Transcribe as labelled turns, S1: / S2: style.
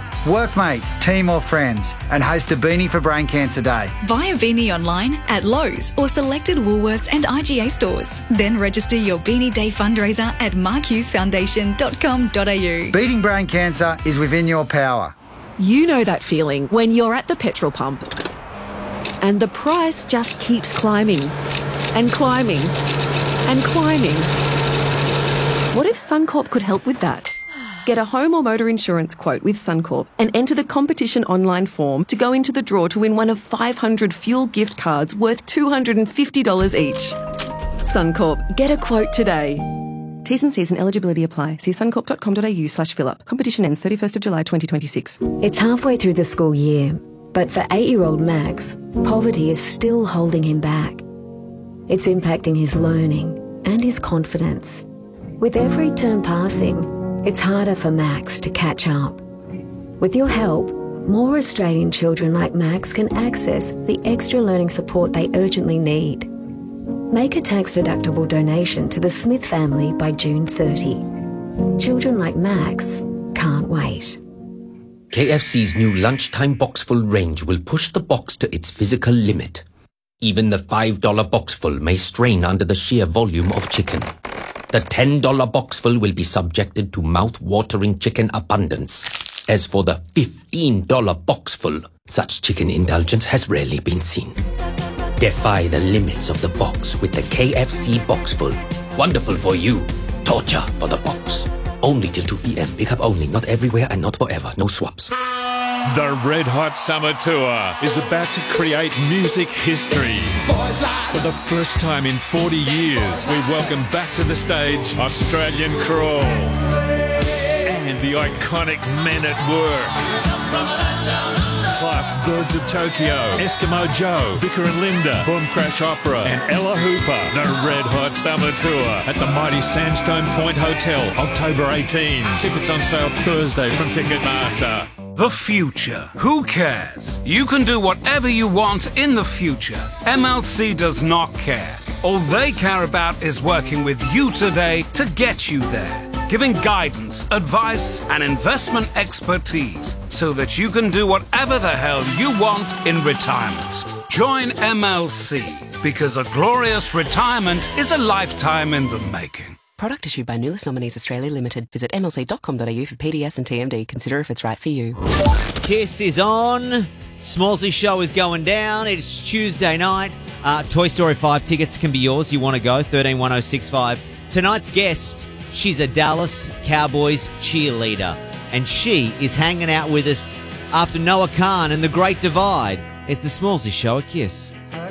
S1: school, workmates, team or friends, and host a beanie for Brain Cancer Day.
S2: Buy a beanie online at Lowe's or selected Woolworths and IGA stores. Then register your Beanie Day fundraiser at markhughesfoundation.com.au.
S1: Beating brain cancer is within your power.
S3: You know that feeling when you're at the petrol pump and the price just keeps climbing and climbing and climbing. What if Suncorp could help with that? Get a home or motor insurance quote with Suncorp and enter the competition online form to go into the draw to win one of 500 fuel gift cards worth $250 each. Suncorp, get a quote today. T's and C's and eligibility apply. See suncorp.com.au/fill-up. Competition ends 31st of July 2026.
S4: It's halfway through the school year, but for 8-year-old Max, poverty is still holding him back. It's impacting his learning and his confidence. With every term passing, it's harder for Max to catch up. With your help, more Australian children like Max can access the extra learning support they urgently need. Make a tax-deductible donation to the Smith family by June 30. Children like Max can't wait.
S5: KFC's new lunchtime boxful range will push the box to its physical limit. Even the $5 boxful may strain under the sheer volume of chicken. The $10 boxful will be subjected to mouth-watering chicken abundance. As for the $15 boxful, such chicken indulgence has rarely been seen. Defy the limits of the box with the KFC boxful. Wonderful for you. Torture for the box. Only till 2 p.m. Pick up only. Not everywhere and not forever. No swaps.
S6: The Red Hot Summer Tour is about to create music history. For the first time in 40 years, we welcome back to the stage Australian Crawl and the iconic Men at Work. Plus Birds of Tokyo, Eskimo Joe, Vicar and Linda, Boom Crash Opera and Ella Hooper. The Red Hot Summer Tour at the mighty Sandstone Point Hotel, October 18. Tickets on sale Thursday from Ticketmaster.
S7: The future. Who cares? You can do whatever you want in the future. MLC does not care. All they care about is working with you today to get you there. Giving guidance, advice, and investment expertise so that you can do whatever the hell you want in retirement. Join MLC because a glorious retirement is a lifetime in the making.
S8: Product issued by Nulis Nominees Australia Limited. Visit mlc.com.au for PDS and TMD. Consider if it's right for you.
S9: Kiss is on. Smallsy show is going down. It's Tuesday night. Toy Story 5 tickets can be yours. You want to go? 131065. Tonight's guest, she's a Dallas Cowboys cheerleader. And she is hanging out with us after Noah Khan and The Great Divide. It's the Smallsy show at Kiss.